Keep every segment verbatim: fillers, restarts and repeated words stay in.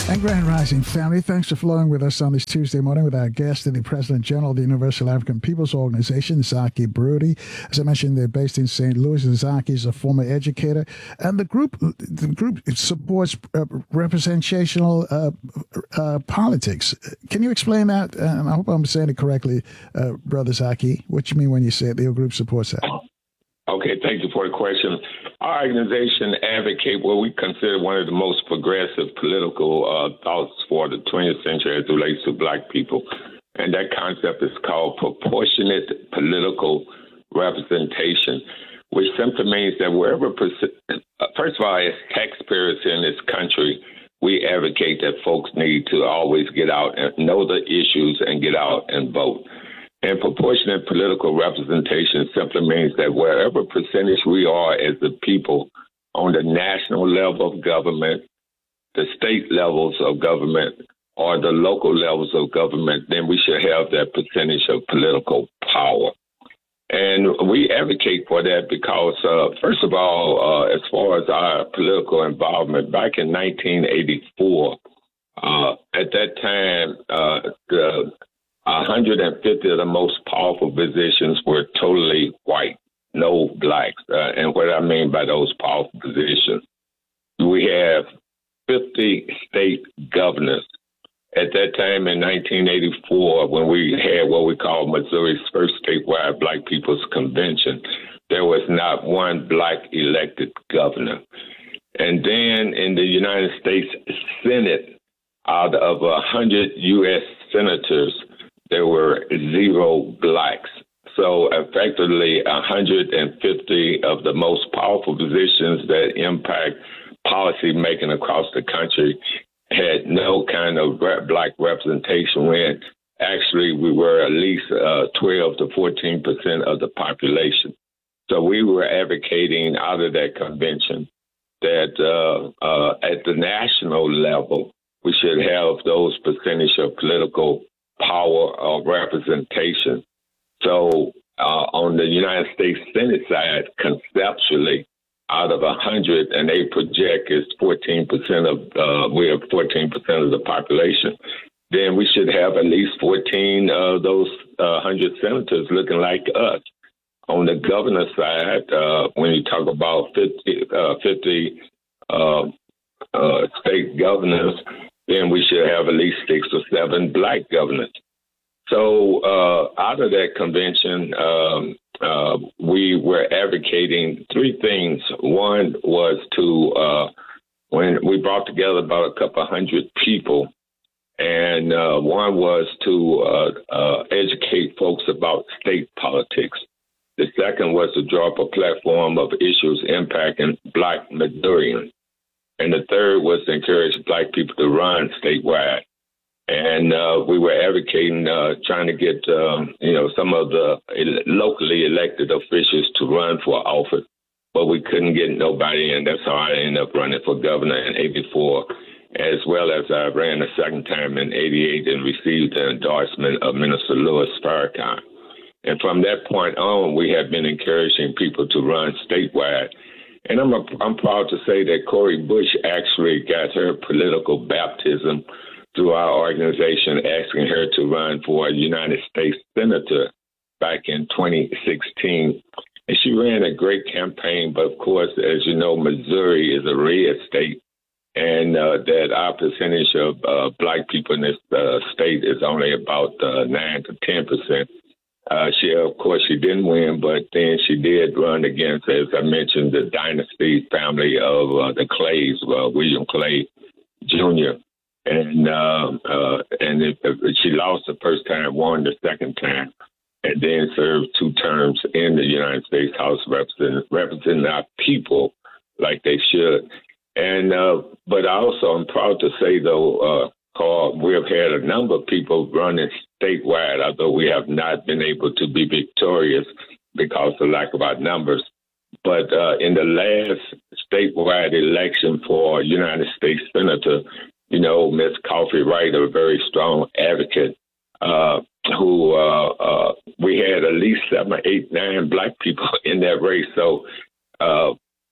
And Grand Rising family, thanks for flowing with us on this Tuesday morning with our guest and the President General of the Universal African Peoples Organization, Zaki Broody. As I mentioned, they're based in Saint Louis. Zaki is a former educator, and the group the group supports uh, representational uh, uh, politics. Can you explain that? And I hope I'm saying it correctly, uh, Brother Zaki. What you mean when you say the group supports that? Okay, thank you for the question. Our organization advocate what we consider one of the most progressive political uh, thoughts for the twentieth century as it relates to Black people. And that concept is called proportionate political representation, which simply means that wherever, first of all, as taxpayers in this country, we advocate that folks need to always get out and know the issues and get out and vote. And proportionate political representation simply means that wherever percentage we are as the people on the national level of government, the state levels of government, or the local levels of government, then we should have that percentage of political power. And we advocate for that because, uh, first of all, uh, as far as our political involvement, back in nineteen eighty-four, uh, at that time, uh, the one hundred fifty of the most powerful positions were totally white, no blacks. Uh, and what I mean by those powerful positions, we have fifty state governors. At that time in nineteen eighty-four, when we had what we call Missouri's first statewide Black People's Convention, there was not one black elected governor. And then in the United States Senate, out of one hundred U S senators, there were zero blacks. So effectively, one hundred fifty of the most powerful positions that impact policy making across the country had no kind of black representation, when actually we were at least uh, twelve to fourteen percent of the population. So we were advocating out of that convention that uh, uh, at the national level, we should have those percentage of political power of representation. So uh, on the United States Senate side, conceptually, out of one hundred, and they project is fourteen percent of, uh, we have fourteen percent of the population, then we should have at least fourteen of those uh, one hundred senators looking like us. On the governor's side, uh, when you talk about fifty, uh, fifty uh, uh, state governors, then we should have at least six or seven black governors. So uh, out of that convention, um, uh, we were advocating three things. One was to, uh, when we brought together about a couple hundred people, and uh, one was to uh, uh, educate folks about state politics. The second was to draw up a platform of issues impacting Black Missourians. And the third was to encourage Black people to run statewide. And uh, we were advocating, uh, trying to get, um, you know, some of the el- locally elected officials to run for office, but we couldn't get nobody in. That's how I ended up running for governor in eighty-four, as well as I ran a second time in eighty-eight and received the endorsement of Minister Louis Farrakhan. And from that point on, we have been encouraging people to run statewide. And I'm a, I'm proud to say that Cori Bush actually got her political baptism through our organization, asking her to run for a United States Senator back in twenty sixteen. And she ran a great campaign, but of course, as you know, Missouri is a red state, and uh, that our percentage of uh, Black people in this uh, state is only about uh, nine to ten percent. Uh, she, of course, she didn't win, but then she did run against, as I mentioned, the dynasty family of uh, the Clays, uh, William Clay Junior And uh, uh, and if, if she lost the first time, won the second time, and then served two terms in the United States House of Representatives, representing our people like they should. And uh, but also, I'm proud to say, though, uh, Carl, we have had a number of people running statewide, although we have not been able to be victorious because of lack of our numbers. But uh, in the last statewide election for United States Senator, you know, Miz Coffee Wright, a very strong advocate, uh, who uh, uh, we had at least seven, eight, nine Black people in that race. So uh, here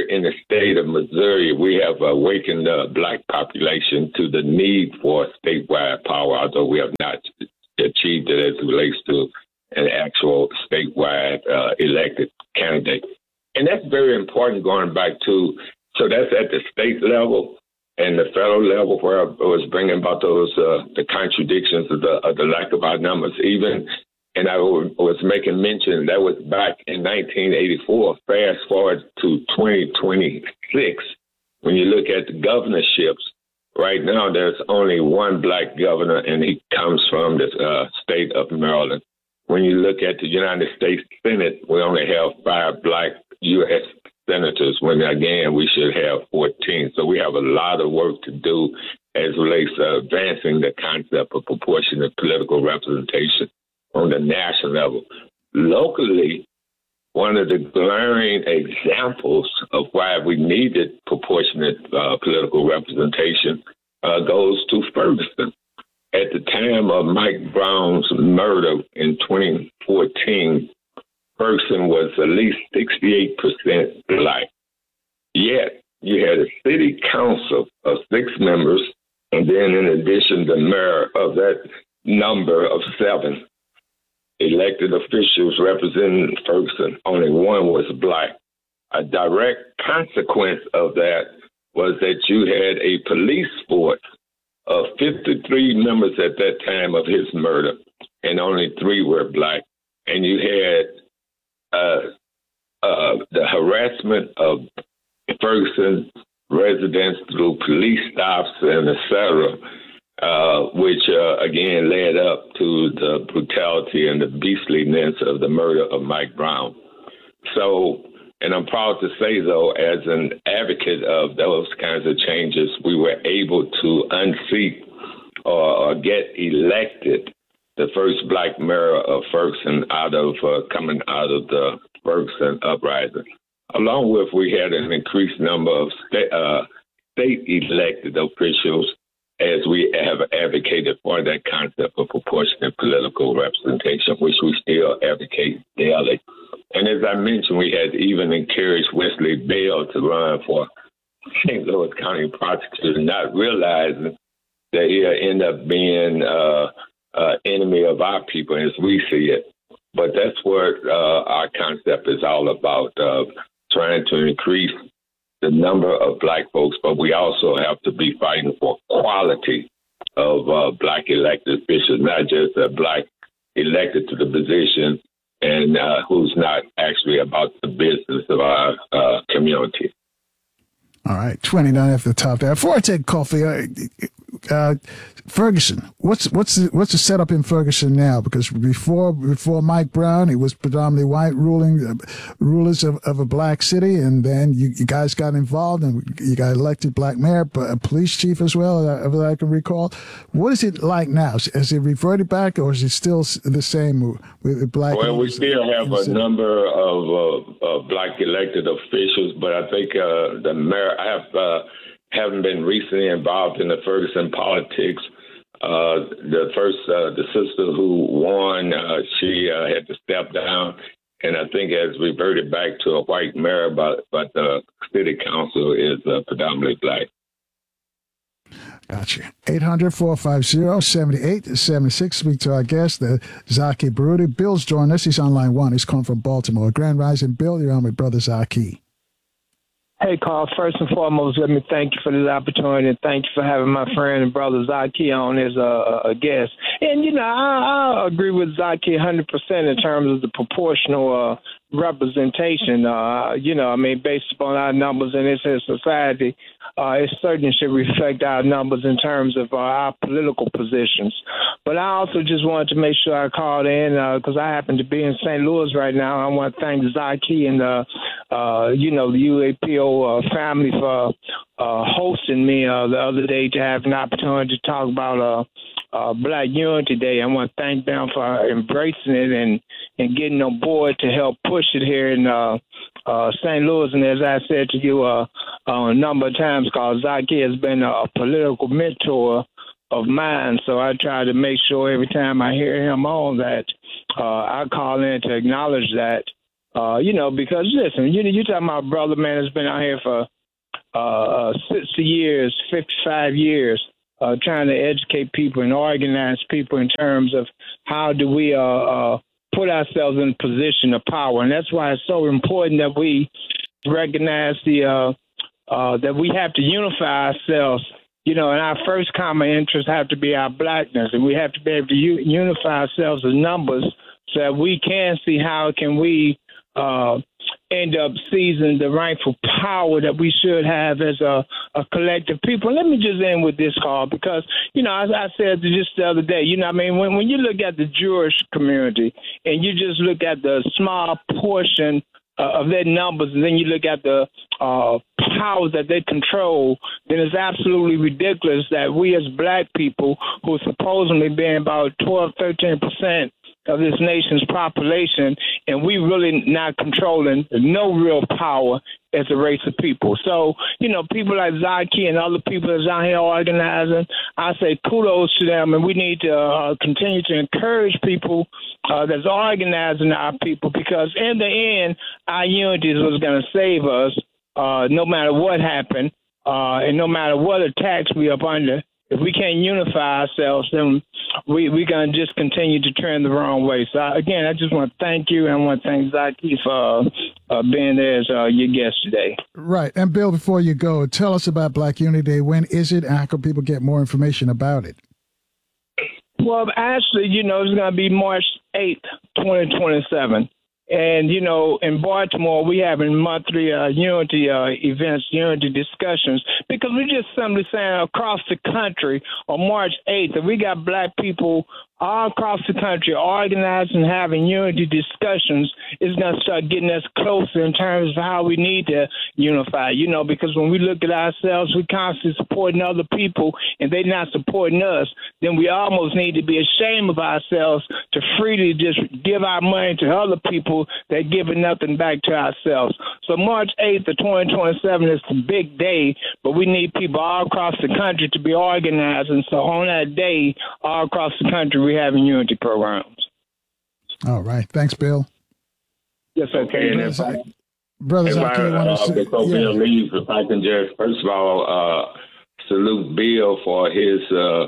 in the state of Missouri, we have awakened the black population to the need for statewide power, although we have not achieved it as it relates to an actual statewide uh, elected candidate. And that's very important going back to, so that's at the state level and the federal level where I was bringing about those, uh, the contradictions of the, of the lack of our numbers. Even, and I was making mention, that was back in nineteen eighty-four, fast forward to twenty twenty-six. When you look at the governorships, right now there's only one black governor, and he comes from the uh, state of Maryland. When you look at the United States Senate, we only have five black U S senators, when again we should have fourteen. So we have a lot of work to do as relates to advancing the concept of proportionate political representation on the national level. Locally, one of the glaring examples of why we needed proportionate uh, political representation uh, goes to Ferguson. At the time of Mike Brown's murder in twenty fourteen, Ferguson was at least sixty-eight percent black. Yet, you had a city council of six members, and then in addition, the mayor of that number of seven elected officials representing Ferguson. Only one was black. A direct consequence of that was that you had a police force of fifty-three members at that time of his murder, and only three were black. And you had uh, uh, the harassment of Ferguson residents through police stops and et cetera, uh, which uh, again led up to the brutality and the beastliness of the murder of Mike Brown. So, and I'm proud to say, though, as an advocate of those kinds of changes, we were able to unseat or, or get elected the first black mayor of Ferguson out of uh, coming out of the Ferguson uprising. Along with, we had an increased number of sta- uh, state elected officials, as we have advocated for that concept of proportionate political representation, which we still advocate daily. And as I mentioned, we had even encouraged Wesley Bell to run for Saint Louis County prosecutor, not realizing that he'll end up being uh, uh, enemy of our people as we see it. But that's what uh, our concept is all about, uh, trying to increase the number of black folks, but we also have to be fighting for quality of uh, black elected officials, not just a black elected to the position and uh, who's not actually about the business of our uh, community. All right, twenty-nine at the top there. Before I take coffee, uh, uh, Ferguson, what's what's the, what's the setup in Ferguson now? Because before before Mike Brown, it was predominantly white ruling uh, rulers of, of a black city, and then you, you guys got involved, and you got elected black mayor, a police chief as well, as I can recall. What is it like now? Has it reverted back, or is it still the same with black? Well, we still have a number of uh, uh, black elected officials, but I think uh, the mayor. I have uh, haven't been recently involved in the Ferguson politics. Uh, the first, uh, the sister who won, uh, she uh, had to step down, and I think has reverted back to a white mayor, but but the city council is uh, predominantly black. Gotcha. eight hundred, four five zero, seven eight seven six. Speak to our guest, the Zaki Baruti. Bill's joined us. He's on line one. He's calling from Baltimore. Grand Rising, Bill. You're on with Brother Zaki. Hey, Carl, first and foremost, let me thank you for this opportunity, and thank you for having my friend and brother Zaki on as a, a guest. And, you know, I, I agree with Zaki one hundred percent in terms of the proportional uh, representation. Uh, you know, I mean, based upon our numbers in this society, uh, it certainly should reflect our numbers in terms of uh, our political positions. But I also just wanted to make sure I called in because uh, I happen to be in Saint Louis right now. I want to thank Zaki and, uh, uh, you know, the U A P O uh, family for uh, hosting me uh, the other day to have an opportunity to talk about uh, uh, Black Unity Day. I want to thank them for embracing it and, and getting on board to help push it here in uh, uh, Saint Louis. And as I said to you uh, uh, a number of times, because Zaki has been a, a political mentor of mine, so I try to make sure every time I hear him on that uh, I call in to acknowledge that Uh, you know, because listen, you you talking about a brother, man, that's been out here for uh, sixty years, fifty-five years, uh, trying to educate people and organize people in terms of how do we uh, uh, put ourselves in a position of power. And that's why it's so important that we recognize the uh, uh, that we have to unify ourselves. You know, and our first common interest have to be our blackness, and we have to be able to u- unify ourselves as numbers so that we can see how can we uh, end up seizing the rightful power that we should have as a, a collective people. Let me just end with this, Carl, because, you know, as I said just the other day, you know, I mean, when, when you look at the Jewish community and you just look at the small portion uh, of their numbers, and then you look at the uh, powers that they control, then it's absolutely ridiculous that we as black people, who are supposedly being about twelve, thirteen percent of this nation's population, and we really not controlling no real power as a race of people. So, you know, people like Zaki and other people that's out here organizing, I say kudos to them, and we need to uh, continue to encourage people uh, that's organizing our people, because in the end, our unity is what's going to save us, uh, no matter what happened, uh, and no matter what attacks we up under. If we can't unify ourselves, then we, we're going to just continue to turn the wrong way. So, again, I just want to thank you, and I want to thank Zaki for uh, being there as uh, your guest today. Right. And, Bill, before you go, tell us about Black Unity Day. When is it? How can people get more information about it? Well, actually, you know, it's going to be March eighth, twenty twenty-seven. And, you know, in Baltimore, we having monthly uh, unity uh, events, unity discussions, because we just simply saying across the country on March eighth, that we got black people all across the country organizing, having unity discussions, is going to start getting us closer in terms of how we need to unify, you know, because when we look at ourselves, we constantly supporting other people and they're not supporting us, then we almost need to be ashamed of ourselves to freely just give our money to other people that giving nothing back to ourselves. So March eighth of twenty twenty-seven is the big day, but we need people all across the country to be organized. And so on that day, all across the country, we having unity programs. All right. Thanks, Bill. Yes, okay. And if I, Brother if Zaki, I, you want uh, to say, before yeah. Bill leaves, if I can just, first of all, uh, salute Bill for his uh,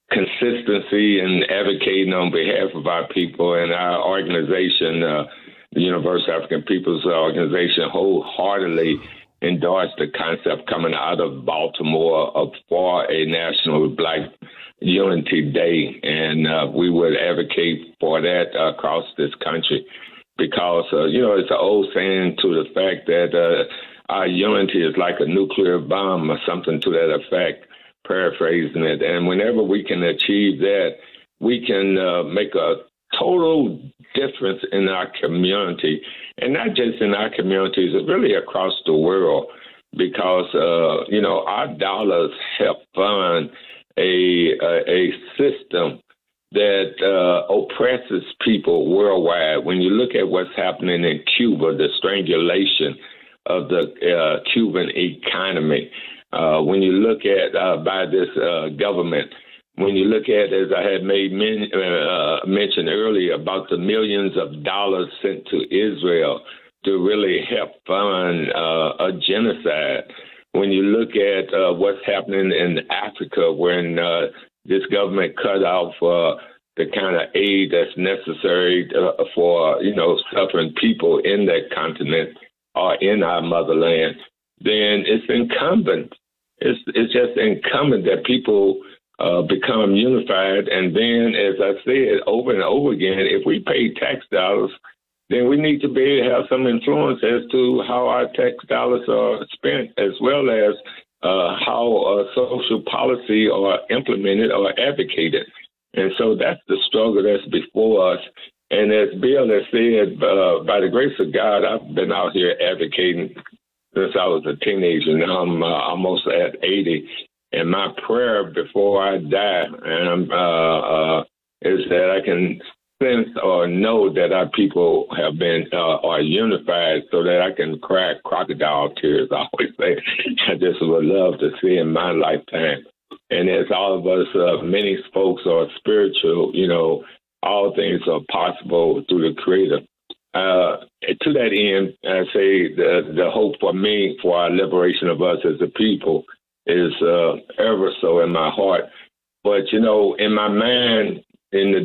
consistency in advocating on behalf of our people, and our organization, uh, the Universal African Peoples Organization, wholeheartedly endorsed the concept coming out of Baltimore of for a national Black Unity Day, and uh, we would advocate for that uh, across this country, because uh, you know, it's an old saying to the fact that uh, our unity is like a nuclear bomb or something to that effect, paraphrasing it. And whenever we can achieve that, we can uh, make a total difference in our community, and not just in our communities, but really across the world, because uh, you know, our dollars help fund a a, a system that uh, oppresses people worldwide. When you look at what's happening in Cuba, the strangulation of the uh, Cuban economy, uh, when you look at uh, by this uh, government, when you look at, as I had made men, uh, mentioned earlier, about the millions of dollars sent to Israel to really help fund uh, a genocide. When you look at uh, what's happening in Africa, when uh, this government cut off uh, the kind of aid that's necessary uh, for, you know, suffering people in that continent or in our motherland, then it's incumbent. It's, it's just incumbent that people uh, become unified. And then, as I said over and over again, if we pay tax dollars, then we need to be able to have some influence as to how our tax dollars are spent, as well as uh, how uh, social policy are implemented or advocated. And so that's the struggle that's before us. And as Bill has said, uh, by the grace of God, I've been out here advocating since I was a teenager. Now I'm uh, almost at eighty. And my prayer before I die um, uh, uh, is that I can sense or know that our people have been uh, are unified, so that I can cry crocodile tears. I always say I just would love to see in my lifetime. And as all of us, uh, many folks are spiritual, you know, all things are possible through the Creator. Uh, to that end, I say the, the hope for me for our liberation of us as a people is uh, ever so in my heart. But, you know, in my mind, in the